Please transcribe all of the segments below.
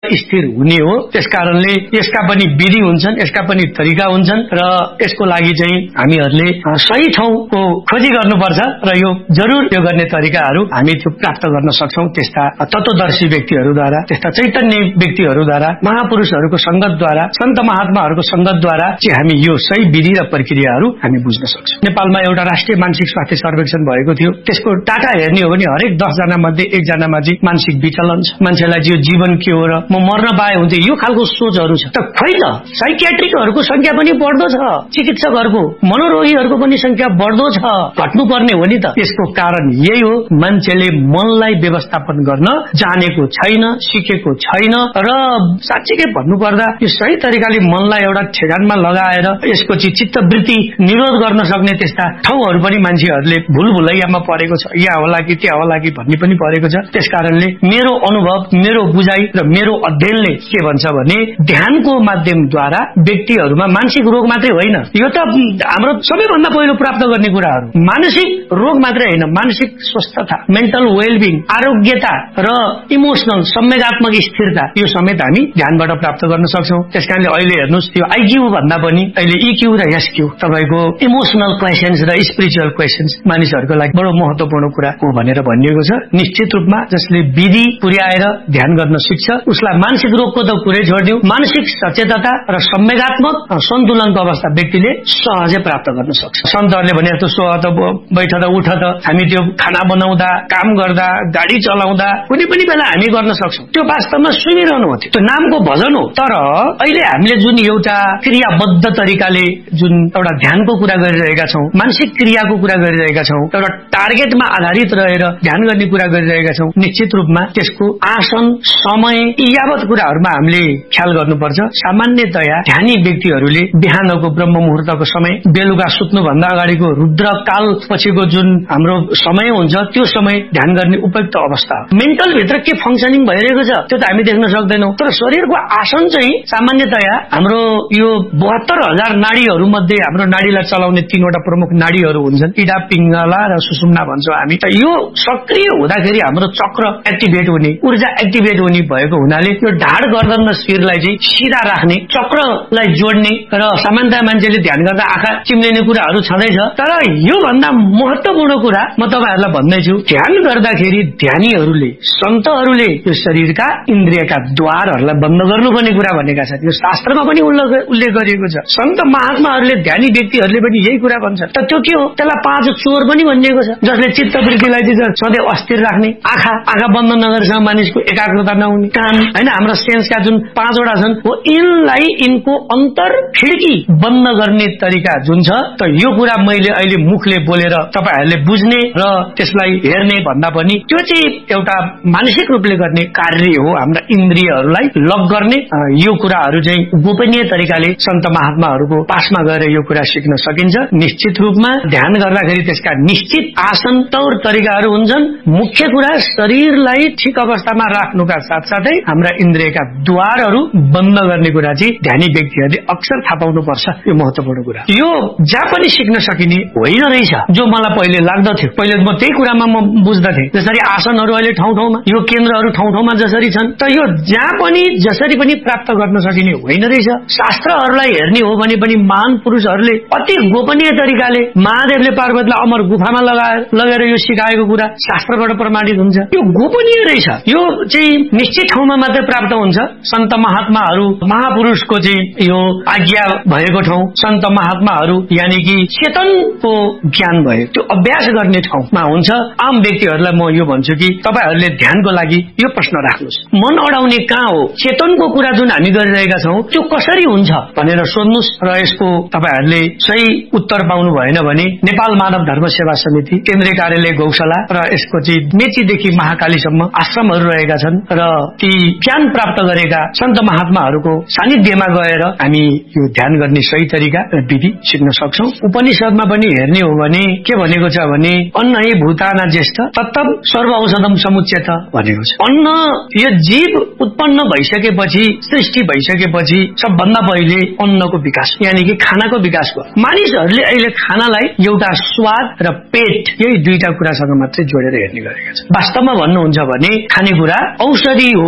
स्थिर हुने हो। त्यसकारणले यसका पनि विधि हुन्छन्, यसका पनि तरिका हुन्छन् र यसको लागि चाहिँ हामीहरूले सही ठाउँको खोजी गर्नुपर्छ र यो जरुर यो गर्ने तरिकाहरू हामी त्यो प्राप्त गर्न सक्छौं। त्यस्ता तत्वदर्शी व्यक्तिहरूद्वारा, त्यस्ता चैतन्य व्यक्तिहरूद्वारा, महापुरुषहरूको संगतद्वारा, सन्त महात्माहरूको संगतद्वारा चाहिँ हामी यो सही विधि र प्रक्रियाहरू हामी बुझ्न सक्छौं। नेपालमा एउटा राष्ट्रिय मानसिक स्वास्थ्य सर्वेक्षण भएको थियो। त्यसको डाटा हेर्ने हो भने हरेक 10 जना मध्ये 1 जनामा चाहिँ मानसिक विचलन छ। मान्छेलाई चाहिँ जीवन के हो र म मर्न पाए हुन्थे यो खालको सोचहरू छ। त खोइ त साइकियाट्रिकहरूको संख्या पनि बढ्दो छ, चिकित्सकहरूको, मनोरोगीहरूको पनि संख्या बढ्दो छ। घट्नुपर्ने हो नि त। यसको कारण यही हो, मान्छेले मनलाई व्यवस्थापन गर्न जानेको छैन, सिकेको छैन र साँच्चै भन्नुपर्दा यो सही तरिकाले मनलाई एउटा ठेगानमा लगाएर यसको चाहिँ चित्तवृत्ति निरोध गर्न सक्ने त्यस्ता ठाउँहरू पनि मान्छेहरूले भुलभुलैयामा परेको छ। यहाँ होला कि त्यहाँ होला कि भन्ने पनि परेको छ। त्यसकारणले मेरो अनुभव, मेरो बुझाइ र मेरो अध्ययनले के भन्छ भने ध्यानको माध्यमद्वारा व्यक्तिहरूमा मानसिक रोग मात्रै होइन, यो त हाम्रो सबैभन्दा पहिलो प्राप्त गर्ने कुराहरू, मानसिक रोग मात्रै होइन, मानसिक स्वस्थता, मेन्टल वेलबिङ, आरोग्यता र इमोसनल संवेगात्मक स्थिरता यो समेत हामी ध्यानबाट प्राप्त गर्न सक्छौं। त्यसकारणले अहिले हेर्नुस् त्यो आईक्यू भन्दा पनि अहिले ईक्यू र एसक्यू तपाईको इमोसनल क्वेशन्स र स्पिरिचुअल क्वेशन्स मानिसहरूको लागि बडो महत्त्वपूर्ण कुरा हो भनेर भनिएको छ। निश्चित रूपमा जसले विधि पुर्याएर ध्यान गर्न सिक्छ उसलाई मानसिक रोगको त कुरै छोडिदिउँ, मानसिक सचेतता र संवेगात्मक सन्तुलनको अवस्था व्यक्तिले सहजै प्राप्त गर्न सक्छ। सन्तहरूले भने जस्तो सो त बैठ त उठ त हामी त्यो खाना बनाउँदा, काम गर्दा, गाडी चलाउँदा कुनै पनि बेला हामी गर्न सक्छौं। त्यो वास्तवमा सुनिरहनु हो, त्यो नामको भजन हो। तर अहिले हामीले जुन एउटा क्रियाबद्ध तरिकाले जुन एउटा ध्यानको कुरा गरिरहेका छौं, मानसिक क्रियाको कुरा गरिरहेका छौं, एउटा टार्गेटमा आधारित रहेर ध्यान गर्ने कुरा गरिरहेका छौं, निश्चित रूपमा त्यसको आसन, समय यी यावत कुराहरूमा हामीले ख्याल गर्नुपर्छ। सामान्यतया ध्यानी व्यक्तिहरूले बिहानको ब्रह्म मुहूर्तको समय, बेलुका सुत्नु भन्दा अगाडिको रुद्र काल पछिको जुन हाम्रो समय हुन्छ त्यो समय ध्यान गर्ने उपयुक्त अवस्था हो। मेन्टल भित्र के फंक्सनिङ भइरहेको छ त्यो त हामी देख्न सक्दैनौं, तर शरीरको आसन चाहिँ सामान्यतया हाम्रो यो 72,000 नाडीहरू मध्ये हाम्रो नाडीलाई चलाउने 3वटा प्रमुख नाडीहरू हुन्छन्, इडा, पिंगला र सुषुम्ना भन्छौं हामी। यो सक्रिय हुँदाखेरि हाम्रो चक्र एक्टिभेट हुने, ऊर्जा एक्टिभेट हुने भएको हुनाले यो ढाड गर्दन र शिरलाई चाहिँ सिधा राख्ने, चक्रलाई जोड्ने र सामान्यतया मान्छेले ध्यान गर्दा आँखा चिम्लिने कुराहरू छँदैछ। तर यो भन्दा महत्त्वपूर्ण कुरा म तपाईहरुलाई भन्दैछु, ध्यान गर्दाखेरि ध्यानीहरूले, सन्तहरूले यो शरीरका इन्द्रियका द्वारहरूलाई बन्द गर्नुपर्ने कुरा भनेका छन्। यो शास्त्रमा पनि उल्लेख गरिएको छ। सन्त महात्माहरूले, ध्यानी व्यक्तिहरूले पनि यही कुरा भन्छन्। त त्यो के हो? त्यसलाई 5 चोर पनि भनिएको छ, जसले चित्तवृत्तिलाई चाहिँ सधैँ अस्थिर राख्ने, आँखा बन्द नगरेसम्म मानिसको एकाग्रता नहुने, कान हैन हाम्रो सेन्सका जुन 5वटा छन् हो यिनलाई यिनको अन्तर खिड्की बन्द गर्ने तरिका जुन छ, त यो कुरा मैले अहिले मुखले बोलेर तपाईहरुले बुझ्ने र त्यसलाई हेर्ने भन्दा पनि त्यो चाहिँ एउटा मानसिक रूपले गर्ने कार्य हो। हाम्रा इन्द्रियहरूलाई लक गर्ने यो कुराहरू चाहिँ गोपनीय तरिकाले सन्त महात्माहरूको पासमा गएर यो कुरा सिक्न सकिन्छ। निश्चित रूपमा ध्यान गर्दाखेरि त्यसका निश्चित आसन तौर तरिकाहरू हुन्छन्। मुख्य कुरा शरीरलाई ठिक अवस्थामा राख्नुका साथसाथै हाम्रा इन्द्रियका द्वारहरू बन्द गर्ने कुरा चाहिँ ध्यानी व्यक्तिहरूले अक्सर थाहा पाउनुपर्छ। यो महत्त्वपूर्ण कुरा, यो जहाँ पनि सिक्न सकिने होइन रहेछ जो मलाई पहिले लाग्दथ्यो। पहिले म त्यही कुरामा म बुझ्दथे, जसरी आसनहरू अहिले ठाउँ ठाउँमा, यो केन्द्रहरू ठाउँ ठाउँमा जसरी छन्, त यो जहाँ पनि जसरी पनि प्राप्त गर्न सकिने होइन रहेछ। शास्त्रहरूलाई हेर्ने हो भने पनि महान पुरुषहरूले अति गोपनीय तरिकाले महादेवले पार्वतीलाई अमर गुफामा लगेर यो सिकाएको कुरा शास्त्रबाट प्रमाणित हुन्छ। यो गोपनीय रहेछ, यो चाहिँ निश्चित ठाउँमा मात्रै प्राप्त हुन्छ। सन्त महात्माहरू, महापुरुषको चाहिँ यो आज्ञा भएको ठाउँ, सन्त महात्माहरू यानी कि चेतनको ज्ञान भयो त्यो अभ्यास गर्ने ठाउँमा हुन्छ। आम व्यक्तिहरूलाई म यो भन्छु कि तपाईहरुले ध्यानको लागि यो प्रश्न राख्नुस्, मन अडाउने कहाँ हो, चेतनको कुरा जुन हामी गरिरहेका छौं त्यो कसरी हुन्छ भनेर सोध्नुस् र यसको तपाईहरुले सही उत्तर पाउनु भएन भने नेपाल मानव धर्म सेवा समिति, केन्द्रीय कार्यालय गौशाला र यसको चाहिँ मेचीदेखि महाकालीसम्म आश्रमहरू रहेका छन् र ती ज्ञान प्राप्त गरेका सन्त महात्माहरूको सानिध्यमा गएर हामी यो ध्यान गर्ने सही तरिका र विधि सिक्न सक्छौं। उपनिषदमा पनि हेर्ने हो भने के भनेको छ भने अन्न हि भूताना ज्येष्ठ तत्तम सर्व औषधम समुच्यत भनेको छ। अन्न यो जीव उत्पन्न भइसकेपछि, सृष्टि भइसकेपछि सबभन्दा पहिले अन्नको विकास यानी कि खानाको विकास भयो। मानिसहरूले अहिले खानालाई एउटा स्वाद र पेट यही दुईटा कुरासँग मात्रै जोडेर हेर्ने गरेका छन्। वास्तवमा भन्नुहुन्छ भने खानेकुरा औषधि हो।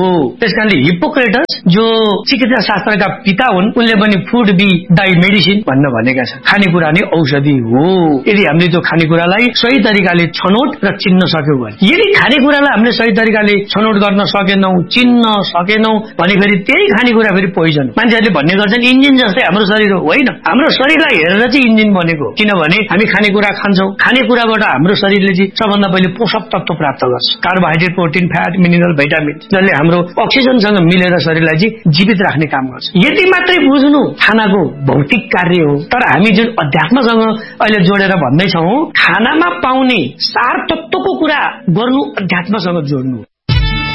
त्यसकारणले हिप्पोक्रेटस जो चिकित्सा शास्त्रका पिता हुन् उनले पनि फुड बी दाइ मेडिसिन भन्न भनेका छन्। खानेकुरा नै औषधि हो यदि हामीले त्यो खानेकुरालाई सही तरिकाले छनौट र चिन्न सक्यौं भने। यदि खानेकुरालाई हामीले सही तरिकाले छनौट गर्न सकेनौं, चिन्न सकेनौं भने फेरि त्यही खानेकुरा फेरि पोइजन। मान्छेहरूले भन्ने गर्छन् इन्जिन जस्तै हाम्रो शरीर हो। होइन, हाम्रो शरीरलाई हेरेर चाहिँ इन्जिन बनेको, किनभने हामी खानेकुरा खान्छौं। खानेकुराबाट हाम्रो शरीरले चाहिँ सबभन्दा पहिले पोषक तत्व प्राप्त गर्छ, carbohydrate, protein, fat, mineral, vitamin, जसले हाम्रो अक्सिजनसँग मिलेर शरीरलाई चाहिँ जीवित राख्ने काम गर्छ। यति मात्रै बुझ्नु खानाको भौतिक कार्य हो। तर हामी जुन अध्यात्मसँग अहिले जोडेर भन्दैछौं, खानामा पाउने सार तत्वको कुरा गर्नु अध्यात्मसँग जोड्नु।